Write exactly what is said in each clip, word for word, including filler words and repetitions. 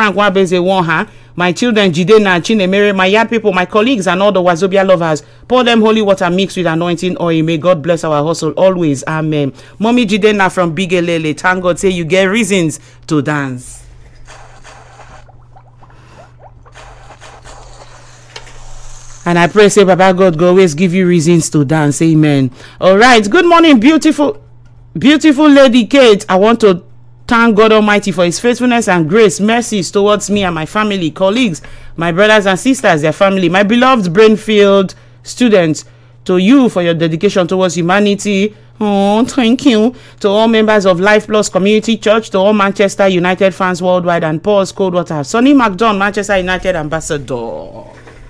Frank Wabeze Wonha, my children Jidena, Chinemere, my yard people, my colleagues, and all the Wazobia lovers. Pour them holy water mixed with anointing oil. May God bless our hustle always. Amen. Mommy Jidena from Big Elele, thank God, say you get reasons to dance. And I pray, say, Baba God, go always give you reasons to dance. Amen. All right. Good morning, beautiful, beautiful Lady Kate. I want to thank God Almighty for his faithfulness and grace, mercies towards me and my family, colleagues, my brothers and sisters, their family, my beloved Brainfield students, to you for your dedication towards humanity. Oh, thank you. To all members of Life Plus Community Church, to all Manchester United fans worldwide, and Paul's Coldwater, Sonny McDonald, Manchester United ambassador.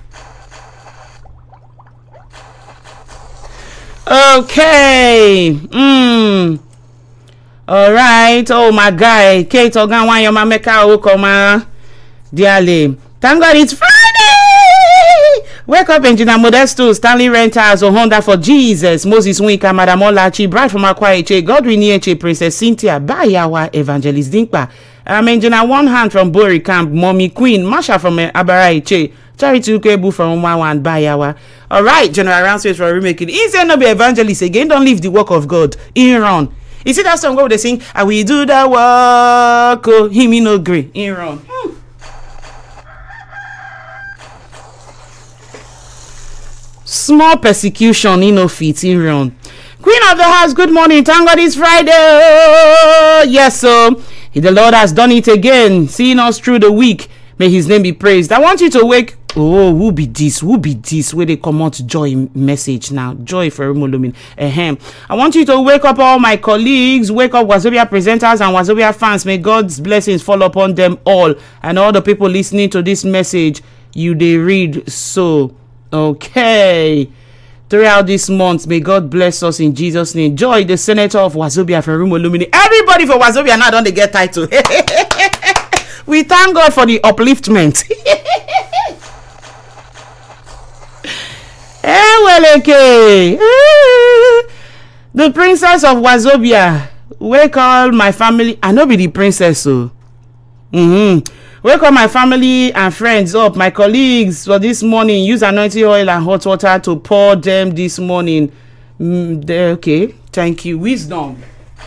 Okay. Mm. All right. Oh, my guy. Kate Ogan, why your mama come dearly. Thank God it's Friday. Wake up, Engineer Modesto, Stanley Rentals, or Honda for Jesus, Moses Winka, Madam Olachi, Bride from Akwa Eche, Godwin Eche, Princess Cynthia, Bayawa, Evangelist Dinkpa. I'm Engineer One Hand from Bori Camp, Mommy Queen, Masha from Abara Eche, Charity Ukebu from Wawan, Bayawa. All right, General Ransways for remaking. Is there no be evangelist again? Don't leave the work of God. In run. You see that song where they sing, I will do the work, oh, him in no agree. In run. Hmm. Small persecution, in no fit, in run. Queen of the house, good morning. Thank God it's Friday. Oh, yes, so the Lord has done it again, seeing us through the week. May his name be praised. I want you to wake. Oh, who be this? Who be this? Where they come out joy message now. Joy for Molumin. Ahem. I want you to wake up all my colleagues, wake up Wazobia presenters and Wazobia fans. May God's blessings fall upon them all. And all the people listening to this message, you they read so. Okay. Throughout this month, may God bless us in Jesus' name. Joy, the senator of Wazobia from Lumini. Everybody for Wazobia now don't they get title. We thank God for the upliftment. Eh, well, okay. The princess of Wazobia. Wake all my family. I know be the princess, so. Mm-hmm. Wake all my family and friends up. My colleagues for this morning. Use anointing oil and hot water to pour them this morning. Mm, they, okay. Thank you. Wisdom.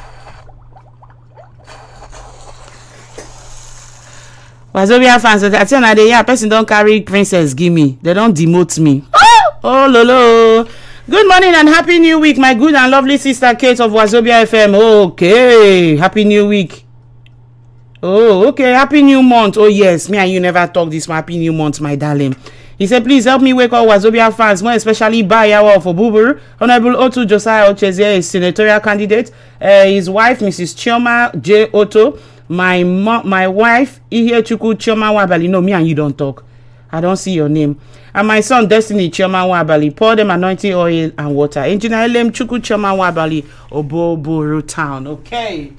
Wazobia fans, I tell you, yeah, person don't carry princess, give me. They don't demote me. Oh, oh, lolo. Good morning and happy new week, my good and lovely sister Kate of Wazobia F M. Okay, happy new week. Oh, okay, happy new month. Oh, yes, me and you never talk this happy new month, my darling. He said, please help me wake up Wazobia fans, more especially Bayawa for Bubur. Honorable Otto Josiah Ochezie is senatorial candidate. Uh, his wife, Missus Chioma J. Otto. My mo- my wife, Ihe Chuku Chioma Wabali. No, me and you don't talk. I don't see your name. And my son, Destiny Chioma Wabali. Pour them anointing oil and water. Engineer Elem Chuku Chioma Wabali, Oboboro Town. Okay.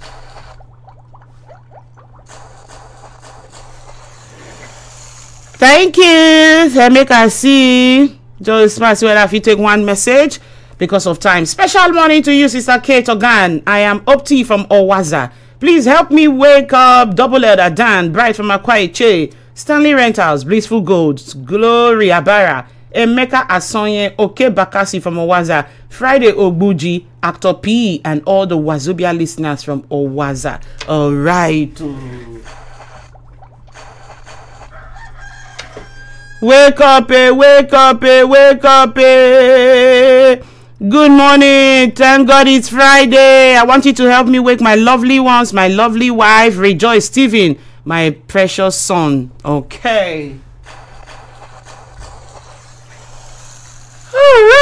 Thank you. Let me can see. Just pass well if you take one message because of time. Special morning to you, Sister Kate Ogan. I am Opti from Owaza. Please help me wake up Double Elder Dan, Bright from Akwa Eche, Stanley Rentals, Blissful Golds, Glory Abara, Emeka Asonye, Oke Bakasi from Owaza, Friday Ogbuji, Actor P, and all the Wazobia listeners from Owaza. All right. Wake up, eh, wake up, eh, wake up, eh. Good morning. Thank God it's Friday. I want you to help me wake my lovely ones, my lovely wife, Rejoice Stephen, my precious son. Okay. All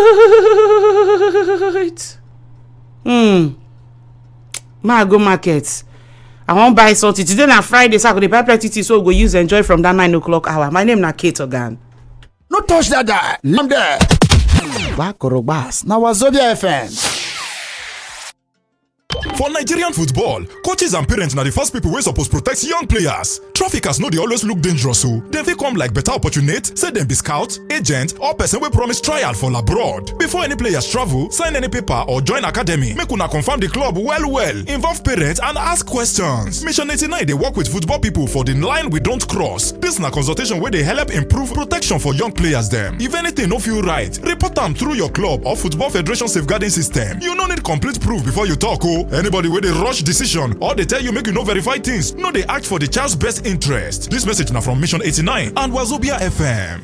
right. Hmm. My go market. I won't buy something. Today na Friday, so I go buy plenty tea, so go use enjoy from that nine o'clock hour. My name na Kate Ogan. No touch that guy. I'm there. Back or bass. Now Wazobia F M. For Nigerian football, coaches and parents na the first people wey suppose protect young players. Traffickers no dey always look dangerous o. Dem fit come like better opportunity, say dem be scout, agent or person wey promise trial for abroad. Before any players travel, sign any paper or join academy, make una confirm the club well well, involve parents and ask questions. Mission eighty-nine dey work with football people for the line we don't cross. This na consultation wey dey help improve protection for young players dem. If anything no feel right, report am through your club or Football Federation safeguarding system. You no need complete proof before you talk o. Anybody wey dey rush decision or dey tell you make you no verify things, no dey act for the child's best interest. This message na from Mission eighty-nine and Wazobia F M.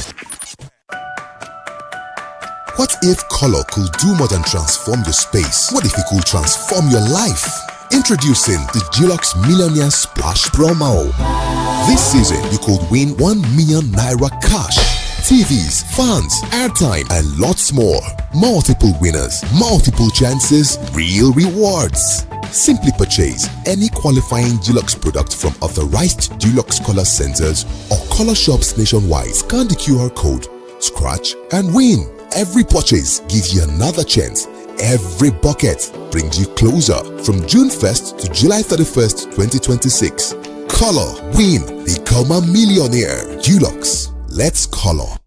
What if color could do more than transform your space? What if it could transform your life? Introducing the Dulux Millionaire Splash Promo. This season, you could win one million naira cash, T Vs, fans, airtime, and lots more. Multiple winners, multiple chances, real rewards. Simply purchase any qualifying Dulux product from authorized Dulux color centers or color shops nationwide. Scan the Q R code, scratch, and win. Every purchase gives you another chance. Every bucket brings you closer. From June first to July thirty-first, twenty twenty-six. Color, win, become a millionaire. Dulux, let's color.